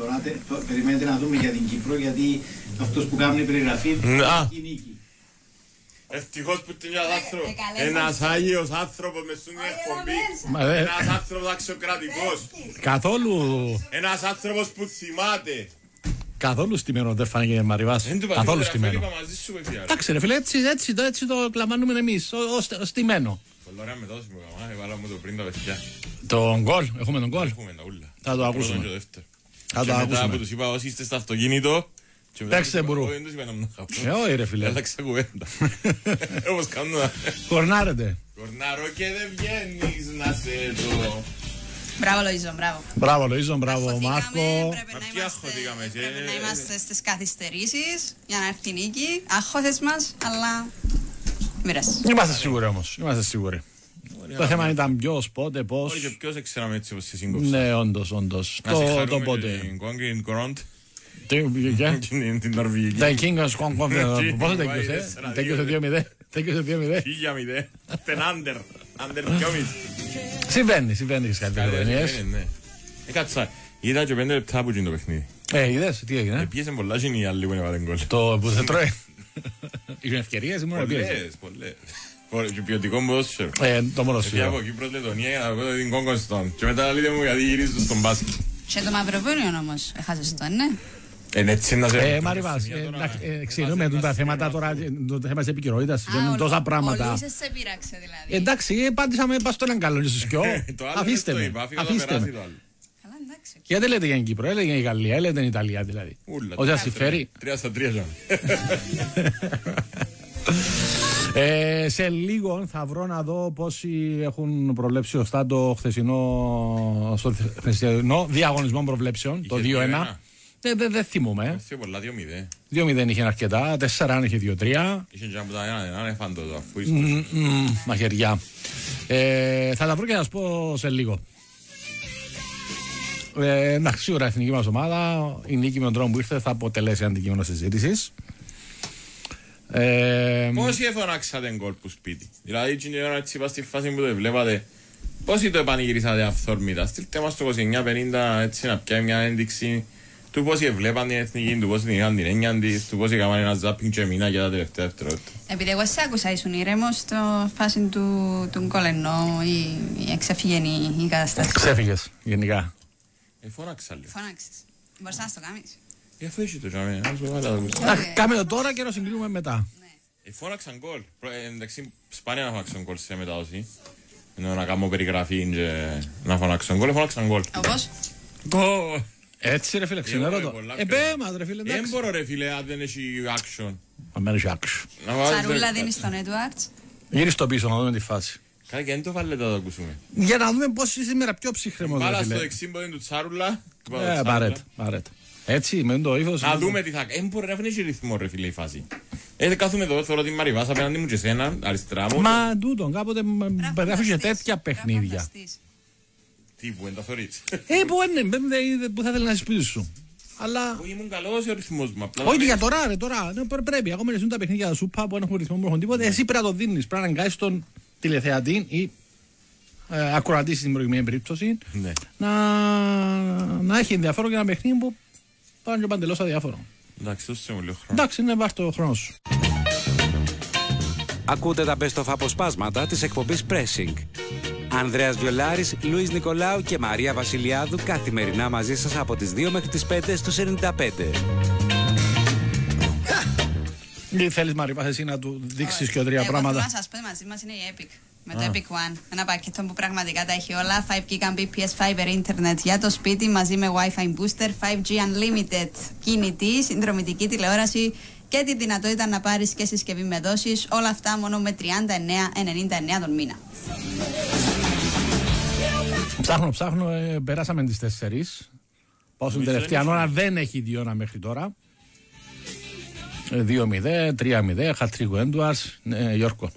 Τώρα περιμένετε να δούμε για την Κύπρο, γιατί αυτός που κάνει περιγραφή είναι η νίκη. Ευτυχώς που είναι ένας Άγιος άνθρωπος μες στην εκπομπή. Ένας άνθρωπος αξιοκρατικός. Καθόλου. Ένας άνθρωπος που θυμάται. Καθόλου στημένο δεν φάνηκε η Μαριβάς. Καθόλου στημένο. Εντάξει ρε φίλε, έτσι το κλαμβάνουμε εμείς, ως στημένο. Πολλά ωραία μετάδοση μου γαμά, έβαλα μου το πριν τα παιδιά. Τον γκολ, έχουμε τον γκολ. Έχουμε τα ούλα. Θα το ακούσουμε. Και μετά που τους είπα όσοι είστε στο αυτοκίνητο. Παίξτε μπουρού. Όχι ρε φίλε. Άλλαξα κουβέντα. Όπως κάνουν. Κορνάρετε. Κορνάρω και δεν βγαίνεις να σε δω. Μπράβο Λοΐζο, μπράβο. Μπράβο Λοΐζο, μπράβο Μάρκο. Πρέπει να είμαστε στις καθυστερήσεις για να έρθει η νίκη. Άχωθες μας, αλλά μοιρασίες. Είμαστε σίγουροι όμως, είμαστε σίγουροι. Το θέμα ήταν ποιος, πότε, πώς. Όχι και ποιος έξεραμε έτσι όπως σε σύγκοψα. Ναι, όντως. Το πότε. Την Κόγκριν Κορόντ. Την Νορβηγική. Τα King's Kong, πόσο τέκειωσε. Τέκειωσε 2-0. Τέκειωσε 2-0. 1000. Τεν άντερ. Άντερ 2,5. Συμβαίνει στις κατηγορίες. Κάτσα, είδα και 5 λεπτά που γίνει το παιχνίδι. Είδες, τι έγινε. Πιέσαι πολλά και οι άλλοι που είναι βάλεν γκολ. Το που δεν τρώει. Είχαν ευκαιρίες ή μόνο επίεσαι. Πολλές. Και ποιοτικό ποδόσφαιρο. Το ποδόσφαιρο. Από Κύπρος Λετωνία για να δω την Κόγκοστον. Και μετά λέτε μου γιατί γυρίζουν στον μπάσκετ. Και το Μαυροβούνιο όμως, έχασες το, ναι. Έτσι να σε... Μαριβάς, ξενούμε τα θέματα τώρα, το θέμα της επικαιρότητας, είναι τόσα πράγματα. Ο Λούσες σε πείραξε δηλαδή. Εντάξει, πάντησαμε πας στον εγκαλό στους κοιό. Αφήστε με. Γιατί λέτε για την Κύπρο, έλεγε για η Γαλλία, έλεγε την Ιταλία δηλαδή. Ότι θα συμφέρει. 3 στα 3 ζώνη. Σε λίγο θα βρω να δω πόσοι έχουν προβλέψει σωστά το χθεσινό διαγωνισμό προβλέψεων, το 2-1. Δεν θυμούμαι. Είχε πολλά 2-0 είχε αρκετά, 4 είχε 2-3. Είχε και από τα ένα εφάντο το αφού μαχαιριά. Θα τα βρω και να σας πω σε λίγο. Εντάξει, σίγουρα η εθνική μας ομάδα, η νίκη με τον τρόπο που ήρθε θα αποτελέσει αντικείμενο συζήτησης. Πόσοι εφωνάξατε γκολ που σπίτι? Δηλαδή την ώρα έτσι είπα στη φάση που το βλέπατε. Πόσοι το επανηγυρίσατε αυθόρμητα? Στείλτε μας το 29-50 έτσι να πιάει μια ένδειξη του πόσοι εβλέπαν την εθνική, του πόσοι την είχαν την έννοια της, του πόσοι έκαναν ένα ζάπινγκ και μήνα για τα τελευταία δευτερόλεπτα. Επειδή εγώ σε άκουσα ήσουν ήρεμος στο φάση του γκολ ενώ ή εξέφυγε η κατάσταση. Ξέφυγες γενικά. Φώναξα λίγο. Φώναξες. Μπορείς να το κάνεις. Αφού είσαι το τζάμε, να σου βάλω το κουστά. Κάμε το τώρα και να συγκρίνουμε μετά. Φώναξαν γκολ. Εντάξει, σπάνια να φώναξαν γκολ σε μετάδοση. Ενώ να κάνω περιγραφή και να φώναξαν γκολ, φώναξαν γκολ. Όπως? Έτσι ρε φίλε, ξενέρωτο. Πέμα ρε φίλε, εντάξει. Δεν μπορώ ρε φίλε, αν δεν έχει action. Αν δεν έχει action. Τσαρούλα δίνεις στον Edwards. Γύρι στο πίσω να δούμε τη φάση. Κάτι και δεν το βάλετε να το ακούσουμε. Για να δούμε πώς είσαι σήμερα πιο ψυχρεμός ρε φίλε. Βάλα στο δεξίμποδι του Τσαρούλα. Παρέτα. Έτσι, με το ύφος. Να δούμε τι θα κάνει. Μπορεί να έχει ρυθμό ρε φίλε η φάση. Κάθομαι εδώ, θέλω την Μαριβάς απέναντι μου και σένα, αριστερά μου. Μα τούτον, κάποτε περνάφει και τέτοια παιχνίδια. Τι που είναι τα θωρείς. Που θα ήθελα να σπίτι σου. Αλλά... Όχι ήμουν καλός ο ρυθμός μου. Όχι για τώρα ρε, τώρα. Πρέπει. Ακόμα είναι τα παιχνίδια σου που έχουν ρυθμό που έχουν τίποτα. Εσύ πρέπει να το δίνεις. Πρέπει να αγκάσεις τον τηλεθεατή ή ακροατή στην προηγούμενη περίπτωση να έχει ενδιαφέρον για ένα παιχνίδι που πάνε και παντελώς αδιάφορο. Εντάξει, δώσε μου λίγο χρόνο. Εντάξει, είναι βάρ' το χρόνο σου. Ακούτε τα best of αποσπάσματα της εκπομπής Pressing. Ανδρέας Βιολάρης, Λουίς Νικολάου και Μαρία Βασιλιάδου καθημερινά μαζί σας από τις 2 μέχρι τις 5 στους 95. Θέλεις Μαρία, εσύ να του δείξεις και 3 πράγματα. Εγώ θέλω να σας πω μαζί μας είναι η Epic. Με το Epic One. Ένα πακέτο που πραγματικά τα έχει όλα. 5 GB PS5 Internet για το σπίτι μαζί με Wi-Fi Booster, 5G Unlimited κινητή, συνδρομητική τηλεόραση και τη δυνατότητα να πάρεις και συσκευή με δόσεις. Όλα αυτά μόνο με 39,99 τον μήνα. Ψάχνω, περάσαμε τις 4. Πάω στην τελευταία ώρα, δεν έχει 2-1 μέχρι τώρα. 2-0, 3-0, Χατρίκο Έντουαρς, Γιόρκο.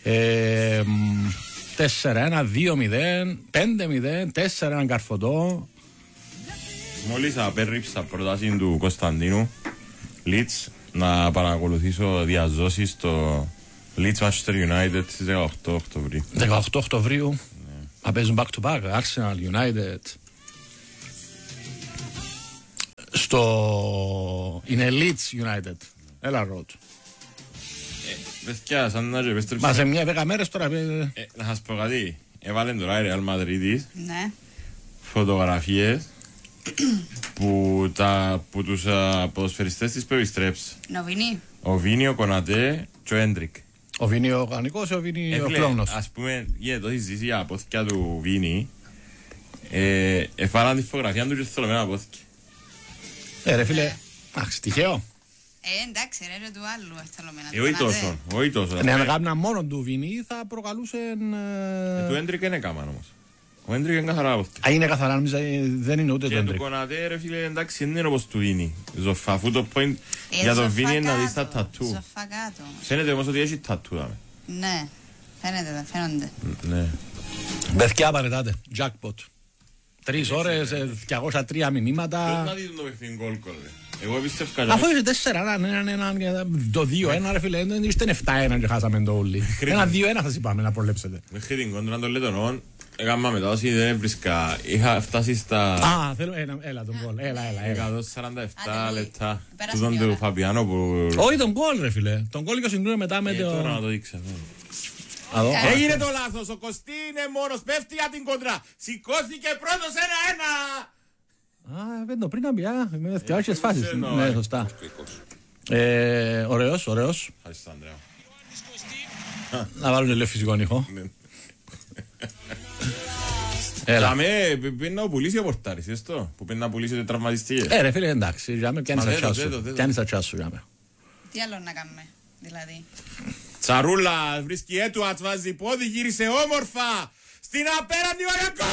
4-1, 2-0, 5-0, 4-1 Καρφωτό. Μόλις απέρριψα προτάσεις του Κωνσταντίνου Leeds να παρακολουθήσω διαζώσεις στο Leeds Manchester United στις 18 Οκτωβρίου. 18 Οκτωβρίου, θα παίζουν back to back, Arsenal, United. Είναι Leeds United. Έλα Road. Παιδιά, σαν να επιστρέψει. Μα σε 10 μέρες τώρα. Να σας πω κάτι. Έβαλε τώρα η Real Madrid Ναι. φωτογραφίες που τους ποδοσφαιριστές της που επιστρέψει. Νοβινή. Ο Βίνι, ο Κονατέ και ο Έντρικ. Ο Βίνι ο Γανικός ή ο Βίνι ο Κλόνος. Ας πούμε, το έχει ζήσει η απόθηκια του Βίνι. Εφάλαν τη φωτογραφία του και θολωμένα απόθηκια. Ρε φίλε, τυχαίο. Εντάξει, ρε του άλλου. Όχι τόσο. Ναι, αν έκαναν μόνο του Βίνι θα προκαλούσαν. Του Έντρικ είναι έκαναν όμως. Ο Έντρικ είναι καθαρά απόθηκια. Είναι καθαρά, νομίζω δεν είναι ούτε το Και του Έντρικ. Κονατέ, ρε φίλε, εντάξει, δεν είναι όπως του Βίνι. Αφού το point για το Βίνι είναι να δεις τα τατού. Ζωφακάτω. Φαίνεται όμως ότι έχει τατού. Ναι, φαίνονται. Ναι. Παιδιά παρετάτε, jackpot. 3 ώρες, 203 μηνύματα. Πρέπει να δείτε το παιχνίδι γκολ. Εγώ πιστεύω Αφού είσαι 4-1, το 2-1 ρε φίλε, δεν είστε 7-1 και χάσαμε το όλοι. Ένα 2-1 θα σας είπαμε να προλέψετε. μέχρι την κόντρα των Λετωνών έκανα μετά όσοι δεν έβρισκα. Είχα φτάσει στα Α, θέλω, έλα τον γκολ, έλα. 147 λεπτά Πέρασε του η του ώρα. Φαμπιάνο που... Όχι τον γκολ ρε φίλε, τον γκολ και ο συγκρίνω μετά με Τώρα να το... το δείξω. Α, Έγινε το λάθος, ο Κωστή είναι μόνος, πέφτει για την κόντρα. Σηκώθηκε πρώτος 1-1. δεν το πριν να πει, με δευτερόλεπτες φάσεις. εννοώ, Ναι, σωστά. Ωραίος. Ευχαριστώ, Ανδρέα. Να βάλουν λίγο φυσικό ήχο. Ναι. Έλα. Λάμε, πρέπει να πουλήσει ο πορτάρις, έστω, που πρέπει να πουλήσει ότι τραυματιστεί. Ρε φίλε, εντάξει, πιάνεις τα τσάς σου. Πιάνεις τα τσάς σου, Τι άλλο να κάνουμε, δηλαδή. Τσαρούλα, βρίσκει έτουατς, βάζει πόδι, γύρισε όμορφα. Στην απέραντη ωραία.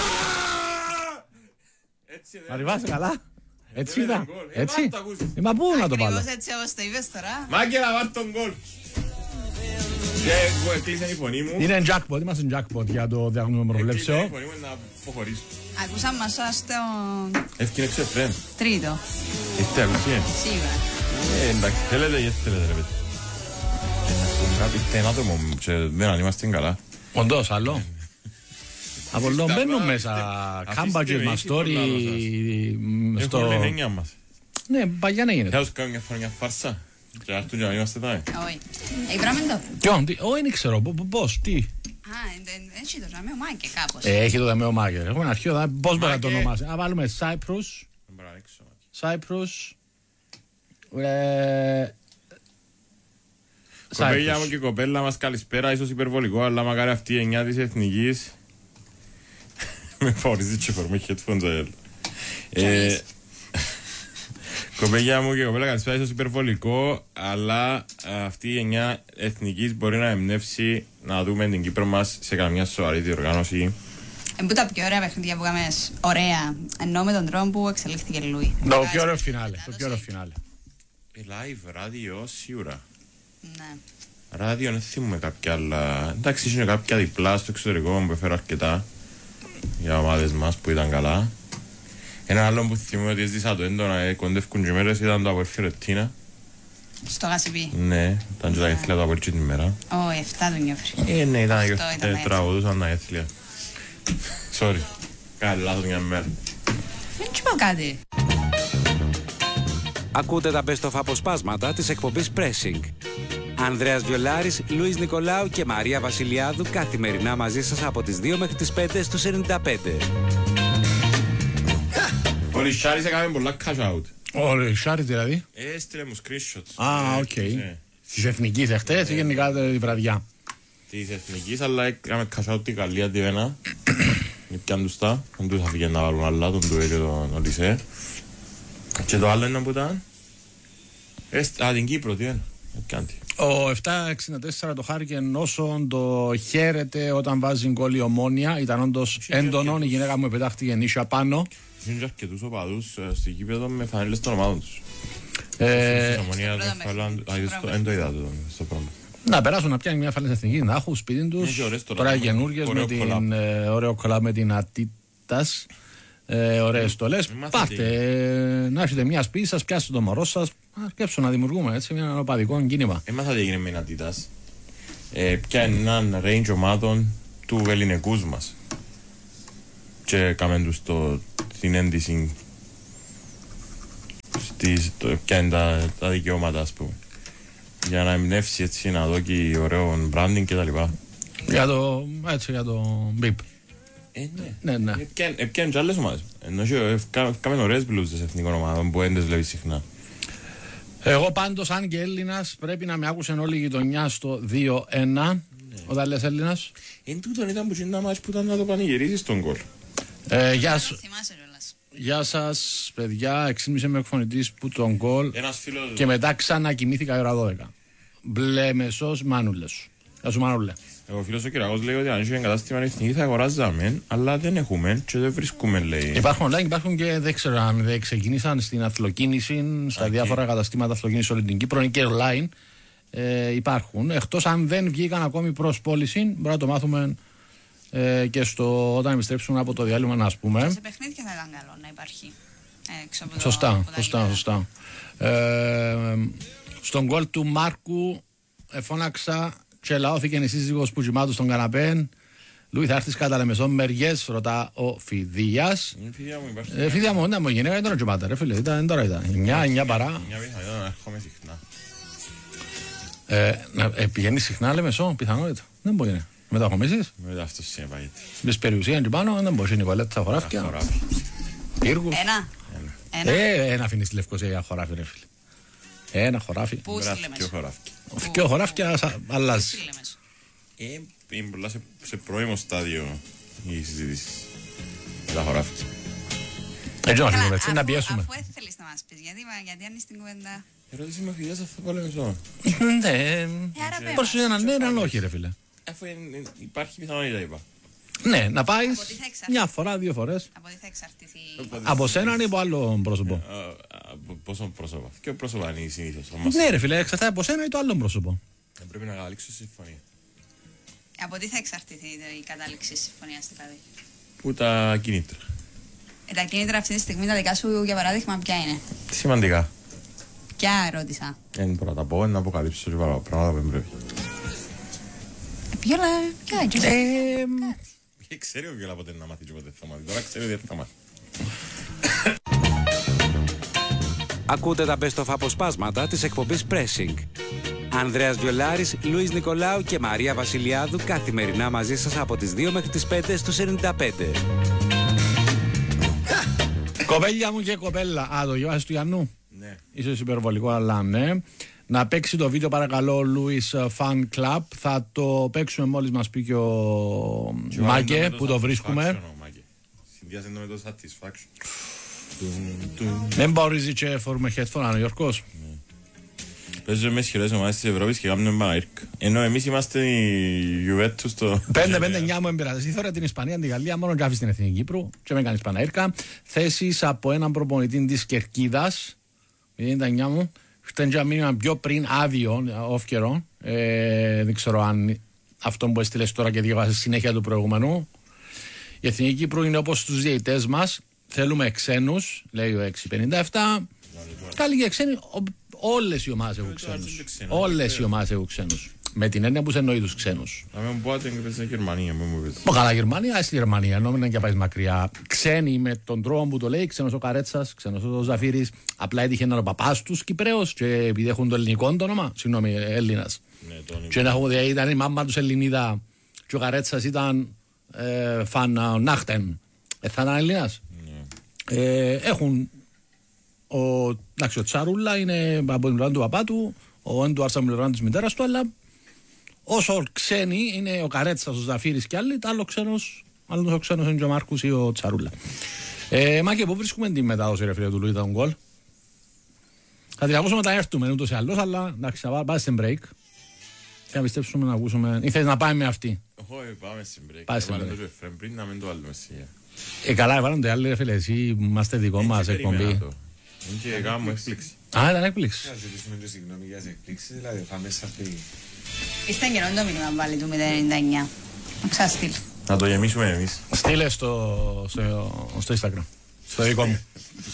Έτσι δεν Arrivasse καλά. Έτσι είναι ήταν. γκολ. Έτσι. Μα το ακούσεις. Μα πού να το βάλω. Ακριβώς έτσι όπως το είπες τώρα. Μάγκελα, βάρ' τον γκολ. Και εγώ έκλεισε η φωνή μου. Είναι jackpot, είμαστε jackpot για το διαγνώμενο Έκλεισε η προβλέψεω. φωνή μου να αποχωρήσω. Ακούσαμε μας στο Έφυγε ξεφρέν. τρίτο. Ήρθε ακούσιε. Σίγουρα. Εντάξει, θέλετε ή δεν θέλετε ρε παιδί. Κάτι είναι άτομο μου και δεν είμαστε καλά. Όντως, άλλο. Από εδώ μπαίνουν μέσα κάμπατζες, μαστόρι. Έχουν λενένια μας. Ναι, παγιά να γίνεται. Θέλεις κάνω μια φορά μια φάρσα. Και έρθουν για να είμαστε εδώ. Όχι. Είπαμε το. Ποιον, όχι, δεν ξέρω, πώς, τι. Έτσι το ζάμε ο Μάικε κάπως. Έχει το δαμέο Μάγκερ. Έχουμε ένα αρχείο, πώς μπορεί να το ονομάσει. Να βάλουμε Cyprus. Δεν μπορώ να ανοίξω. Cyprus. Κοπέλια μου και η κοπέλα μας καλησπέρα, ίσως υπερβολικό, αλλά μακάρι αυτή η εννιά της εθνικής. Με φορίζει και φορμέ headphones. Κοπέλια μου και η κοπέλα καλησπέρα, ίσως υπερβολικό, αλλά αυτή η εννιά εθνικής μπορεί να εμπνεύσει να δούμε την Κύπρο μας σε καμιά σοβαρή διοργάνωση. Που τα πιο ωραία παιχνίδια που είχαμε, ωραία, ενώ με τον τρόπο που εξελίχθηκε η Λούι. Το πιο ωραίο φινάλε. Live, ράδιο, σίγουρα. Ναι. Ράδιο, δεν θυμούμε κάποια άλλα. Εντάξει, είναι κάποια διπλά στο εξωτερικό που έφερα αρκετά για ομάδες μας που ήταν καλά. Ένα άλλο που θυμούμε ότι έζησα το έντονα, κοντεύκουν και μέρες, ήταν το από Φιωρεντίνα. Στο Γασιπί. Ναι, ήταν και τα γεθλία του από την ημέρα. Όχι, 7 του νιώφρι. Ναι, ήταν Αυτό και ήταν έτσι. τραγουδούσαν τα γεθλία. Sorry, κάνει λάθος μια μέρα. Δεν σου πω κάτι. Ακούτε τα best of αποσπάσματα της εκπομπής Pressing. Ανδρέας Βιολάρης, Λουίς Νικολάου και Μαρία Βασιλιάδου καθημερινά μαζί σας από τις 2 μέχρι τις 5 στους 95. Ο Ρισάρης έκαμε πολλά cash out. Ο Ρισάρης δηλαδή. Έστειλε μου screenshots. Α, οκ. Ναι. Της εθνικής εχθές ή γενικά τη βραδιά. Της εθνικής, αλλά έκαμε cash out τη Γαλλία τη Βένα. Πιάνε τους τα, δεν τους αφήγαινε να βάλουν άλλα, τον Τουέ και τον Οδυσσέ. Και το άλλο είναι που ήταν. Την Κύπρο, τι είναι. Ο 764 το χάρηκε όσο το χαίρεται όταν βάζει γκολ η Ομόνια. Ήταν όντως έντονο. Η γυναίκα μου πετάχτηκε νύσια πάνω. Είναι και αρκετούς οπαδούς στη Κύπρο με φανέλες των ομάδων τους. Δεν το είδα στο πρώτο. Να περάσουν να πιάνει μια φανέλα εθνική, να έχουν σπίτι τους. Τώρα καινούργιες με την ωραίο κολλά με την Ατίτας. Ωραίες στολές. Πάρτε να έχετε μια σπίτι σας, πιάστε το μωρό σας. Αρκέψω να δημιουργούμε έτσι ένα οπαδικό κίνημα. Έμαθα τι έγινε με την Ατίτας. Πιάνε έναν range ομάδων του ελληνικούς μας. Και έκαμε τους την έντυση ποια είναι τα δικαιώματα, ας πούμε. Για να εμπνεύσει έτσι, να δω και ωραίο branding κτλ. Για το BIP. Ναι. Επιάνε και άλλες ομάδες. Ενώ κάμεν ωραίες μπλούζες εθνικών ομάδων που δεν τις βλέπεις συχνά. Εγώ πάντως, αν και Έλληνας, πρέπει να με άκουσαν όλη η γειτονιά στο 2-1. Όταν λες Έλληνας. Εν τούτον ήταν που είναι ένα μάτς που ήταν να το πανηγυρίσεις τον γκολ. Γεια σας, παιδιά. Εξήμισε με εκφωνητής που τον γκολ. Και μετά ξανακοιμήθηκα η ώρα 12. Μπλε μεσός Μάνουλες. Γεια σου Μάνουλε. Ο φίλος ο Κυριακός λέει ότι αν είχε εγκατάστημα εθνική θα αγοράζαμε, αλλά δεν έχουμε και δεν βρίσκουμε, λέει. Υπάρχουν online, υπάρχουν και δεν ξέρω αν δεν ξεκίνησαν στην αθλοκίνηση, στα διάφορα καταστήματα αθλοκίνησης όλη την Κύπρο, και online υπάρχουν. Εκτός αν δεν βγήκαν ακόμη προς πώληση, μπορεί να το μάθουμε και όταν επιστρέψουν από το διάλειμμα, να πούμε. Σε παιχνίδια θα ήταν καλό να υπάρχει. Σωστά. Στον γκολ του Μάρκου φώναξα και λαώθηκε η σύζυγος που κοιμάτου στον καναπέν. Λούι, θα έρθεις κατά Λεμεσόν Μεριές, ρωτά ο Φιδίας. Φιδία μου, ήταν μου γυναίκα, ήταν κοιμάτα ρε φίλε, τώρα ήταν 9 παρά. Πηγαίνεις συχνά Λεμεσόν, πιθανότητα. Δεν μπορεί να μεταχωμίσεις. Μετά αυτός συνεπάγεται. Μπες περιουσία και πάνω, δεν μπορεί, η Νικολέτα τα χωράφια. Πύργους. Ένα αφήνεις τη Λευκοσία χωράφι ρε φίλε. Ένα χωράφι. Πού στη Λεμεσό. Και ο χωράφια αλλάζει. Είναι πολλά σε πρώιμο στάδιο η συζήτηση. Τα χωράφια. Έτσι να φύγουμε, έτσι να πιέσουμε. Αφού θέλεις να μας πεις, γιατί αν είσαι στην κουβέντα. Ερώτηση με φυγιάς αυτό πάλι μεσό. Ναι, προς έναν όχι ρε φίλε. Αφού υπάρχει πιθανότητα είπα. Ναι, να πάει μια φορά, 2 φορές. Από τι θα εξαρτηθεί. Από σένα ή από άλλο πρόσωπο. Πόσο πρόσωπο. Ποιο πρόσωπο είναι συνήθως. Ναι, ρε φίλε, εξαρτάται από σένα ή το άλλο πρόσωπο. Δεν πρέπει να καταλήξω συμφωνία. Από τι θα εξαρτηθεί η κατάληξη συμφωνία δηλαδή. Πού τα κίνητρα. Τα κίνητρα αυτή τη στιγμή, τα δικά σου για παράδειγμα, ποια είναι. Σημαντικά. Ποια ερώτησα. Δεν μπορώ να τα πω, να αποκαλύψω και πράγματα που δεν πρέπει. Ποια ξέρει ο Βιόλα ποτέ να μάθει και ποτέ θα μάθει. Τώρα ξέρει ότι θα μάθει. Ακούτε τα best of αποσπάσματα της εκπομπής Pressing. Ανδρέας Βιολάρης, Λουίς Νικολάου και Μαρία Βασιλιάδου καθημερινά μαζί σας από τις 2 μέχρι τις 5 στους 95. Κοπέλια μου και κοπέλα. Το διαβάσεις του Γιαννού. Ναι. Ίσως υπερβολικό, αλλά ναι. Να παίξει το βίντεο παρακαλώ Louis Fan Club. Θα το παίξουμε μόλις μας πει και ο Μάγκε που το βρίσκουμε. Συνδυάζεται με το Satisfaction. Δεν μπορείς και φορούμε headphone, ο Γιώργος. Παίζουμε με ισχυρές ομάδες της Ευρώπης και κάνουμε μπάιρκ. Ενώ εμείς είμαστε η Juventus στο... 5-5-9 μου εμπειράζεις. Ήθελα την Ισπανία, την Γαλλία, μόνο γράφεις στην Εθνική Κύπρου και με κάνεις Παναήρκα. Θέσεις από έναν προπονητή της Κερκίδας. 59 μου. Φτάνει ένα μήνυμα πιο πριν άδειο, off καιρό. Δεν ξέρω αν αυτό που έστειλες τώρα και διαβάσεις συνέχεια του προηγούμενου. Η Εθνική Κύπρου είναι όπως τους διαιτητές μας. Θέλουμε ξένους, λέει ο 657. Καλή για ξένοι. Όλες οι ομάδες έχουν ξένους. Όλες οι ομάδες έχουν ξένους. Με την έννοια που σε εννοεί τους ξένους. Να μην πω ότι είναι Γερμανία. Καλά, Γερμανία, στη Γερμανία. Νόμινα και πάει μακριά. Ξένοι με τον τρόπο που το λέει, ξένος ο Καρέτσας, ξένος ο Ζαφύρης. Απλά έτυχε να είναι ο παπάς τους Κυπρέος και επειδή έχουν το ελληνικό το όνομα, συγγνώμη, Έλληνας. Και να έχουν ήταν η μάμα τους Ελληνίδα και ο Καρέτσας ήταν φαν Νάχτεν. Θα ήταν Έλληνας. Έχουν. Ο Τσαρούλα είναι από την πλευρά του παπά του, ο Έντουαρτς από την πλευρά της μητέρας του, αλλά όσο ξένοι είναι ο Καρέτσας, ο Ζαφύρης και άλλοι, άλλο ο ξένος είναι και ο Μάρκους ή ο Τσαρούλα. Μα και πού βρίσκουμε την μετάδοση ρε φίλε του Λουίτα τον γκολ. Θα την ακούσουμε όταν έρθουμε ούτως ή άλλως, αλλά εντάξει, θα πάμε στην break και να πιστέψουμε να ακούσουμε. Ή θες να πάμε με αυτή. Όχι, πάμε στην break. Πάμε στην break. Πριν να μην το βάλουμε σιγά. Καλά, έβαλαν το άλλοι ρε φίλε, εσύ είμαστε δικό μας εκπομπή. Είναι και γάμο έκπληξη. Ήταν έκπληξη. Θα ζητήσουμε και συγγνώμη για τις εκπλήξεις, δηλαδή θα μέσα αυτή. Ήταν καιρό το μήνυμα πάλι του 099. Να ξαστείλω. Να το γεμίσουμε εμείς. Στείλε στο Instagram. Στο δικό μου.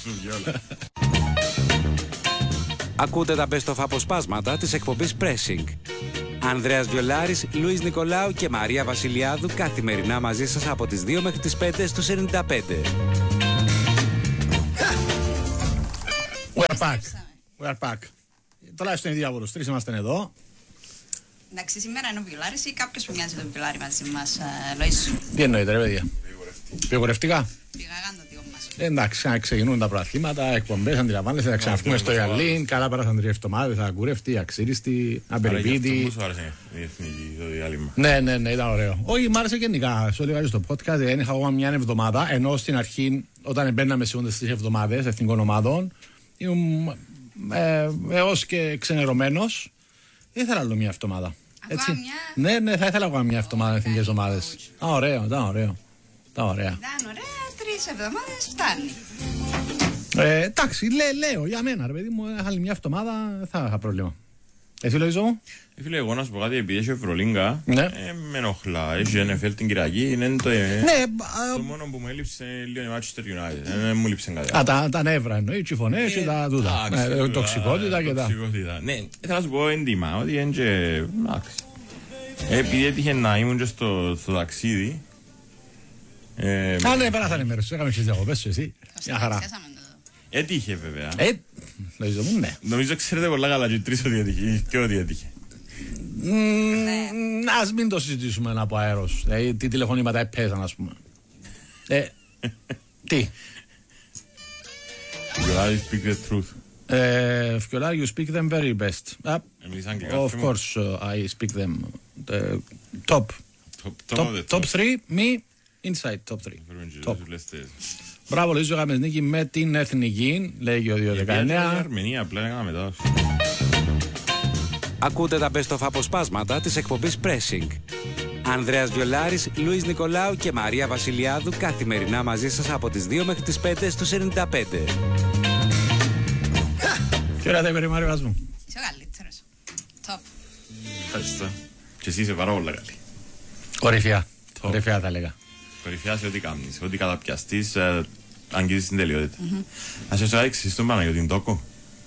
Ακούτε τα best of αποσπάσματα της εκπομπής Pressing. Ανδρέας Βιολάρης, Λουίς Νικολάου και Μαρία Βασιλιάδου καθημερινά μαζί σας από τις 2 μέχρι τις 5 στους 95. We are back. Τουλάχιστον οι διάβολους. 3 είμαστε εδώ. Εντάξει, σήμερα είναι ο Βιολάρης ή κάποιος που μοιάζει τον Βιολάρη μαζί μας, Λοΐζου? Τι εννοείται, ρε παιδιά? Πηγορευτικά. Πήγαγαν το δικό μας. Εντάξει, ξεκινούν τα προαθλήματα, εκπομπές, αντιλαμβάνεσαι, θα ξαναφούμε στο Ιαλίν. Καλά, πέρασαν 3 εβδομάδες, ακούρευτοι, αξίριστοι, απεριπίτοι. Πώς σου άρεσε η εθνική το διάλειμμα? Ναι, ήταν ωραίο. Όχι, μ' άρεσε γενικά. Σου έλεγα στο podcast, δεν είχα ακόμα μια εβδομάδα, ενώ στην αρχή, όταν μπαίναμε σε όντες 3 εβδομάδες εθνικών ομάδων, ήμουν έως και ξενερωμένος. Ήθελα άλλο μια εβδομάδα. Έτσι. Ναι, θα ήθελα ακόμα μια εβδομάδα εθνικές ομάδες. Ήταν ωραίο. Ήταν ωραία. Ήταν ωραία, 3 εβδομάδες φτάνει. Εντάξει, λέω για μένα, ρε παιδί μου, άλλη μια εβδομάδα θα είχα πρόβλημα. Εσύ, Λοΐζο μου? Φίλε, εγώ να σου πω κάτι, επειδή έχει Ευρωλίγκα, ναι. Με ενοχλά. Έχει NFL την Κυριακή, είναι το μόνο που μου έλειψε λίγο η Manchester United. Δεν μου έλειψε κάτι. Τα νεύρα εννοεί, οι φωνές και τα τούτα. Τοξικότητα και τα... Ναι, θέλω να σου πω έντιμα, ότι είναι και... Επειδή έτυχε να ήμουν και στο ταξίδι. Ναι, πέρασαν οι μέρες, έκαμε και τις διακοπές σου εσύ. Μια χαρά. Έτυχε βέβαια. Λοΐζο μου, ναι. Νομίζω ξέρετε πολλά καλά και τρεις ότι έτυχε και ότι έτυχε. Ας μην το συζητήσουμε από αέρος. Δηλαδή τι τηλεφωνήματα έπαιζαν, ας πούμε. Τι? Φιολάρη, speak the truth. Φιολάρη, you speak them very best. Of course I speak them. Top 3, me inside top 3. Μπράβο, Λοΐζο, είχαμε νίκη με την εθνική, λέει και ο 219. Αρμενία, απλά έκανα μετά. Ακούτε τα best of αποσπάσματα της εκπομπής Pressing. Ανδρέας Βιολάρης, Λουίς Νικολάου και Μαρία Βασιλιάδου καθημερινά μαζί σας από τις 2 μέχρι τις 5 στους 95. Τι ωραία τα είπε, Μαρία μου. Είσαι ο καλύτερος. Top. Ευχαριστώ. Και εσύ είσαι πάρα πολύ καλή. Κορυφαία θα έλεγα. Κορυφαία σε ό,τι κάνεις, ό,τι καταπιαστείς, αγγίζεις την τελειότητα. Ας σας άξεις τον Παναγιώτη Τόκο.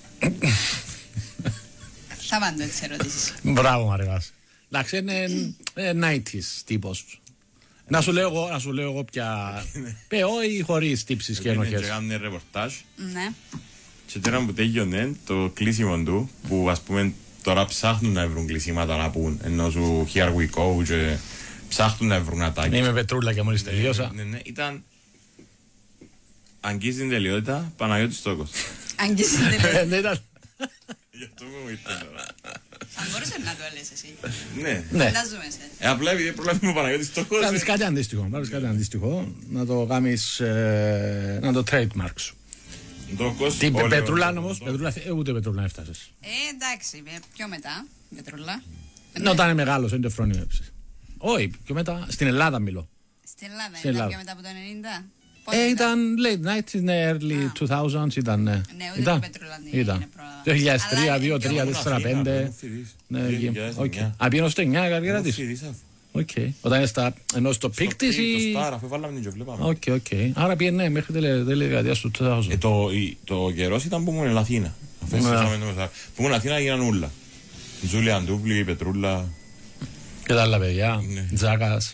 Θα πάντω τις ερωτήσεις. Μπράβο, Μαρία. Εντάξει, είναι 90's τύπος. Να σου λέω εγώ πια. Όχι χωρίς τύψεις και ενοχές. Και κάνουν ρεπορτάζ. Ναι. Και τώρα που τέγιονε το κλείσιμο του, που ας πούμε τώρα ψάχνουν να βρουν κλεισίματα να πούν, ενώ σου here we go και ψάχνουν να βρουν ατάκια. Είμαι πετρούλα και μόλις τελείωσα. Ναι, ήταν αγγίζει την τελειότητα Παναγιώτης Τόκος. Αγγίζει την τελειότητα. Γι' αυτό μου ήρθε τώρα. Θα μπορούσε να το έλες εσύ. Ναι. Φαντάζομαι σε. Απλά επειδή προλάβει ο Παναγιώτης Τόκος. Κάνεις κάτι αντίστοιχο, να το κάνεις, να το trademark σου. Τι πετρούλα όμως, ούτε πετρούλα έφτασες. Εντάξει, πιο μετά, πετρούλα. Όταν είναι μεγάλος, είναι το φρόνιμο έψης. Όχι, πιο μετά, στην Ελλάδα μιλώ. Στην Ελλάδα, ήταν πιο μετά από το 90. Ήταν late 90s, early 2000s ήταν. Ναι, ούτε το πετρούλα ήταν. 2003, 2002, 2004, 2005. Απήγαινε στο 9 η καριέρα της. Όταν είναι ενώ στο πικ της ή... Στο Star, αφού βάλαμε την και βλέπαμε. Οκ. Άρα πήγαινε μέχρι τέλη δεκαετίας του 2000. Το καιρός ήταν που ήμουν Αθήνα. Που ήμουν Αθήνα έγιναν ούλα. Τζούλια Αντούβλη, Πετρούλα. Και τα άλλα παιδιά. Τζάκας.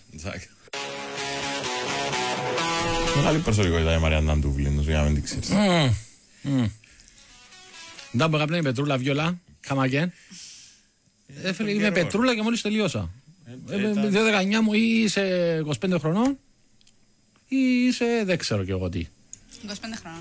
Μεγάλη προσωπικότητα η Μαρία Αντούβλη, να σου για να μην την ξέρεις. Δεν μπορώ να πει Πετρούλα Βιολά, καμακέν. Είμαι Πετρούλα και μόλις τελειώσα. 19 μου ή είσαι 25 χρονών ή είσαι δεν ξέρω κι εγώ τι. 25 χρονών.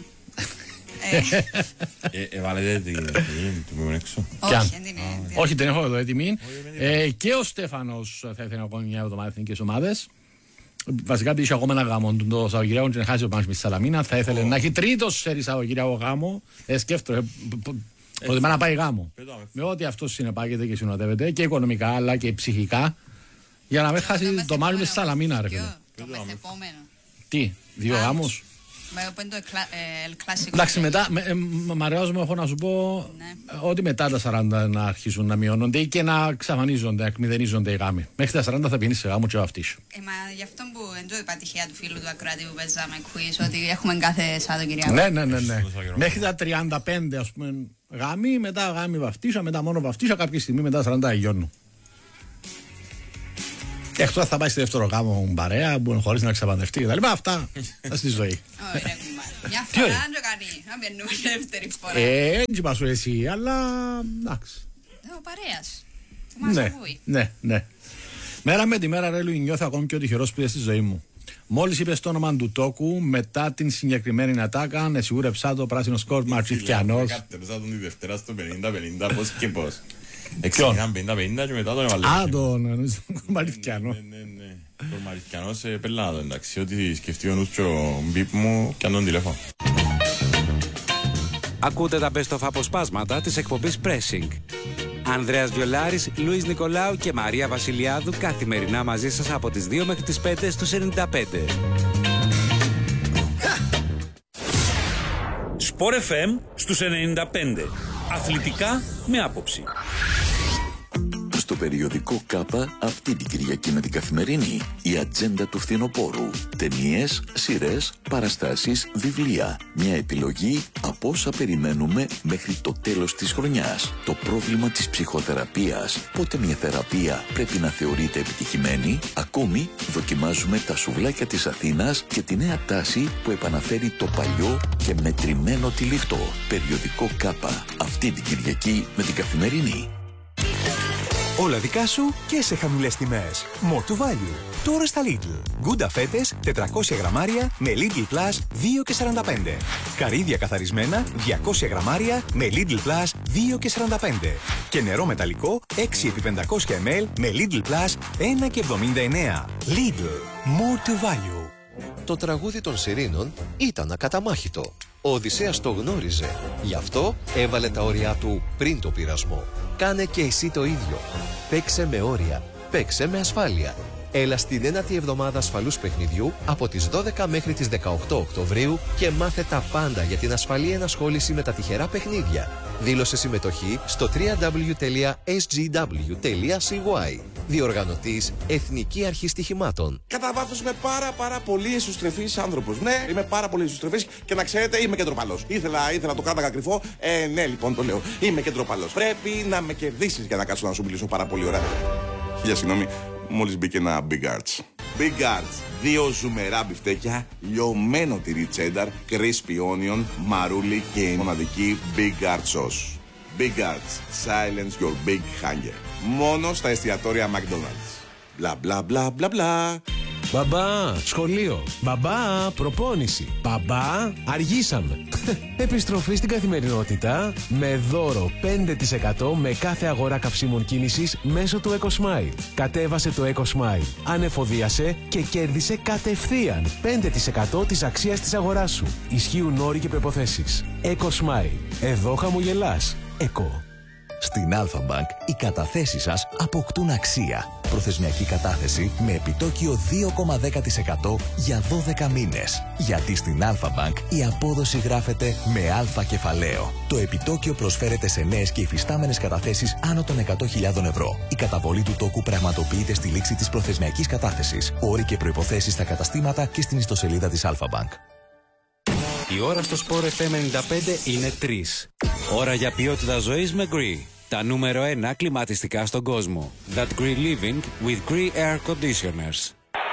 Έβαλετε την του μήμουν έξω. Όχι, δεν έχω εδώ έτοιμη. Και ο Στέφανος θα ήθελε ακόμη μια εβδομάδα εθνικές ομάδες. Βασικά είχε ακόμα ένα γάμο το Σαββατοκύριακο και να χάσει ο Πάνος με τη Σαλαμίνα. Θα ήθελε να έχει τρίτο σε Σαββατοκύριακο γάμο. Σκέφτομαι ότι να πάει γάμο. Με ό,τι αυτό συνεπάγεται και συνοδεύεται και οικονομικά αλλά και ψυχικά. Για να μην χάσει το Μάριο με τη Σαλαμίνα, ρε φίλε. Το μεθεπόμενο. Τι, 2 γάμους. Εντάξει, μετά, Μαρέως μου, έχω να σου πω ότι μετά τα 40 να αρχίσουν να μειώνονται ή και να εξαφανίζονται, να εκμηδενίζονται οι γάμοι. Μέχρι τα 40 θα πίνεις σε γάμο και βαφτίσου. Μα γι' αυτό που εντζώ η πατυχία του φίλου του Ακροάτη που παίζαμε quiz, ότι έχουμε κάθε Σαββατοκύριακο. Ναι. Μέχρι τα 35 ας πούμε γάμοι, μετά γάμοι βαφτίσου, μετά μόνο βαφτίσου, κάποια στιγμή μετά 40 αγιώνου. Εκτός θα πάει στη δεύτερο γάμο παρέα, χωρίς να ξαπαντευτεί κτλ. Αυτά στη ζωή. Μια φορά αν το κάνει, να μπαινούμε δεύτερη φορά. Έτσι πάσω εσύ, αλλά εντάξει. Ο παρέας. Ναι. Μέρα με τη μέρα, ρε Λουί, νιώθω ακόμη πιο τυχερός που είδες στη ζωή μου. Μόλις είπες το όνομα του τόκου, μετά την συγκεκριμένη ατάκα, σιγούρεψα το πράσινο σκορ Μαρτσιφιανός. Καττερζά τον τη Δευτέρα στο 50-50, πώς και πώς. Εξήγαν 50-50 και μετά τον έβαλε. Α, τον Μαρτσιφιανό. Ναι. Το Μαρτσιφιανός πελάτο, εντάξει, ότι σκεφτεί ο νους και ο μπίπ μου και αν τον τηλέφωνο. Ακούτε τα best of αποσπάσματα της εκπομπής Pressing. Ανδρέας Βιολάρης, Λουίς Νικολάου και Μαρία Βασιλιάδου καθημερινά μαζί σας από τις 2 μέχρι τις 5 στους 95. Sport FM στους 95. Αθλητικά με άποψη. Στο περιοδικό ΚΑΠΑ αυτή την Κυριακή με την Καθημερινή η ατζέντα του φθινοπόρου. Ταινίες, σειρές, παραστάσεις, βιβλία. Μια επιλογή από όσα περιμένουμε μέχρι το τέλος της χρονιάς. Το πρόβλημα της ψυχοθεραπείας. Πότε μια θεραπεία πρέπει να θεωρείται επιτυχημένη. Ακόμη δοκιμάζουμε τα σουβλάκια της Αθήνας και τη νέα τάση που επαναφέρει το παλιό και μετρημένο τυλιχτό. Περιοδικό ΚΑΠΑ αυτή την Κυριακή με την Καθημερινή. Όλα δικά σου και σε χαμηλές τιμές. More to value. Τώρα στα Lidl. Γκούντα φέτες 400 γραμμάρια με Lidl Plus 2,45. Καρύδια καθαρισμένα 200 γραμμάρια με Lidl Plus 2,45. Και νερό μεταλλικό 6x500 ml με Lidl Plus 1,79. Lidl. More to value. Το τραγούδι των Σιρήνων ήταν ακαταμάχητο. Ο Οδυσσέας το γνώριζε. Γι' αυτό έβαλε τα όρια του πριν το πειρασμό. Κάνε και εσύ το ίδιο. Παίξε με όρια. Παίξε με ασφάλεια. Έλα στην 9η εβδομάδα ασφαλούς παιχνιδιού από τις 12 μέχρι τις 18 Οκτωβρίου και μάθε τα πάντα για την ασφαλή ενασχόληση με τα τυχερά παιχνίδια. Δήλωσε συμμετοχή στο www.sgw.cy. Διοργανωτής Εθνική Αρχή Στοιχημάτων. Κατά βάθος είμαι πάρα πολύ εσωστρεφής άνθρωπος. Ναι, είμαι πάρα πολύ εσωστρεφής και να ξέρετε είμαι κεντροπαλός. Ήθελα το κράταγα κρυφό. Ναι, λοιπόν το λέω. Είμαι κεντροπαλός. Πρέπει να με κερδίσεις για να κάτσω να σου μιλήσω πάρα πολύ ωραία. Χίλια συγγνώμη, μόλις μπήκε ένα Big Arts. Big Arts. 2 ζουμερά μπιφτέκια, λιωμένο τυρί τσένταρ, crispy onion, μαρούλι και η μοναδική Big Arts sauce. Big Arts. Silence your big hunger. Μόνο στα εστιατόρια McDonald's. Μπλα μπλα μπλα μπλα μπλα. Μπαμπά, σχολείο. Μπαμπά, προπόνηση. Μπαμπά, αργήσαμε. Επιστροφή στην καθημερινότητα με δώρο 5% με κάθε αγορά καυσίμων κίνησης μέσω του EcoSmile. Κατέβασε το EcoSmile, ανεφοδίασε και κέρδισε κατευθείαν 5% της αξίας της αγοράς σου. Ισχύουν όροι και προϋποθέσεις. EcoSmile. Εδώ χαμογελάς. Eco. Στην Alpha Bank οι καταθέσεις σας αποκτούν αξία. Προθεσμιακή κατάθεση με επιτόκιο 2,10% για 12 μήνες. Γιατί στην Alpha Bank η απόδοση γράφεται με αλφα κεφαλαίο. Το επιτόκιο προσφέρεται σε νέες και υφιστάμενες καταθέσεις άνω των 100.000 ευρώ. Η καταβολή του τόκου πραγματοποιείται στη λήξη της προθεσμιακής κατάθεσης. Όροι και προϋποθέσεις στα καταστήματα και στην ιστοσελίδα της Alpha Bank. Η ώρα στο Sport FM 95 είναι 3. Ώρα για ποιότητα ζωής με Gree. Τα νούμερο 1 κλιματιστικά στον κόσμο. That Gree Living with Gree Air Conditioners.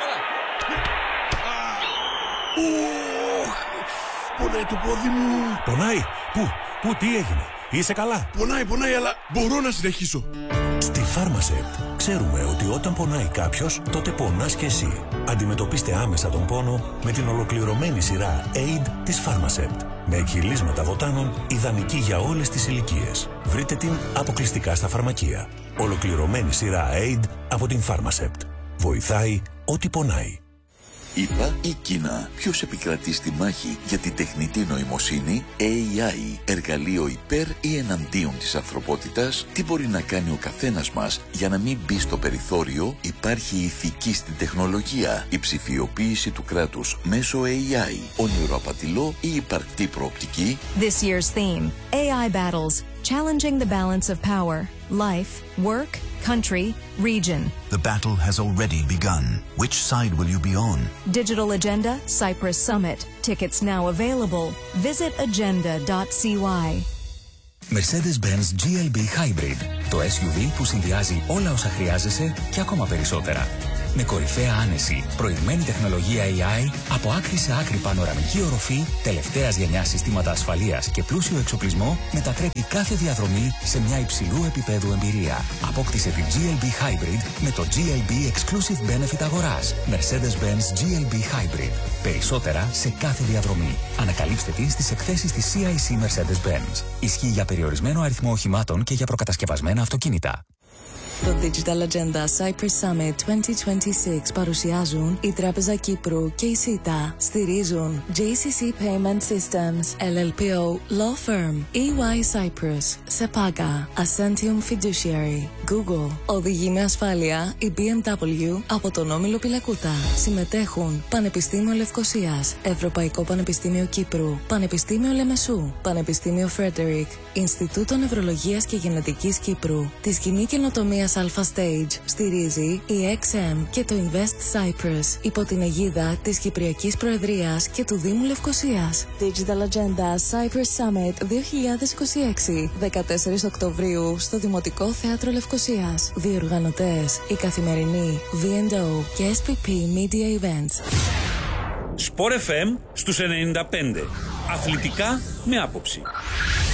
Πονάει το πόδι μου. Πονάει? Πού, τι έγινε? Είσαι καλά? Πονάει, αλλά μπορώ να συνεχίσω. Στη Pharmacept ξέρουμε ότι όταν πονάει κάποιος, τότε πονάς και εσύ. Αντιμετωπίστε άμεσα τον πόνο με την ολοκληρωμένη σειρά Aid της Pharmacept. Με εκχυλίσματα βοτάνων ιδανική για όλες τις ηλικίες. Βρείτε την αποκλειστικά στα φαρμακεία. Ολοκληρωμένη σειρά Aid από την Pharmacept. Βοηθάει ό,τι πονάει. ΗΠΑ ή Κίνα, ποιος επικρατεί στη μάχη για την τεχνητή νοημοσύνη, AI, εργαλείο υπέρ ή εναντίον της ανθρωπότητας, τι μπορεί να κάνει ο καθένας μας για να μην μπει στο περιθώριο, υπάρχει η ηθική στην τεχνολογία, η ψηφιοποίηση του κράτους μέσω AI, όνειρο απατηλό ή υπαρκτή προοπτική. This year's theme, AI battles, challenging the balance of power, life, work, country, region. The battle has already begun. Which side will you be on? Digital Agenda, Cyprus Summit. Tickets now available. Visit agenda.cy. Mercedes-Benz GLB Hybrid. Το SUV που συνδυάζει όλα όσα χρειάζεσαι και ακόμα περισσότερα. με κορυφαία άνεση, προηγμένη τεχνολογία AI, από άκρη σε άκρη πανοραμική οροφή, τελευταίας γενιάς συστήματα ασφαλείας και πλούσιο εξοπλισμό, μετατρέπει κάθε διαδρομή σε μια υψηλού επίπεδου εμπειρία. Απόκτησε την GLB Hybrid με το GLB Exclusive Benefit αγοράς. Mercedes-Benz GLB Hybrid. Περισσότερα σε κάθε διαδρομή. Ανακαλύψτε τη στις εκθέσεις της CIC Mercedes-Benz. Ισχύει για περιορισμένο αριθμό οχημάτων και για προκατασκευασμένα αυτοκίνητα. Το Digital Agenda Cyprus Summit 2026 παρουσιάζουν η Τράπεζα Κύπρου και η ΣΥΤΑ. Στηρίζουν JCC Payment Systems, LLPO Law Firm, EY Cyprus, SEPAGA, Ascentium Fiduciary, Google. Οδηγεί με ασφάλεια η BMW από τον Όμιλο Πιλακούτα. Συμμετέχουν Πανεπιστήμιο Λευκωσίας, Ευρωπαϊκό Πανεπιστήμιο Κύπρου, Πανεπιστήμιο Λεμεσού, Πανεπιστήμιο Φρέντερικ, Ινστιτούτο Νευρολογίας και Γενετικής Κύπρου. Τη σκηνή καινοτομίας Alpha Stage στηρίζει η XM και το Invest Cyprus υπό την αιγίδα της Κυπριακής Προεδρίας και του Δήμου Λευκωσίας. Digital Agenda Cyprus Summit 2026, 14 Οκτωβρίου στο Δημοτικό Θέατρο Λευκωσίας. Διοργανωτές η Καθημερινή, V&O και SPP Media Events. Sport FM στους 95. Αθλητικά με άποψη.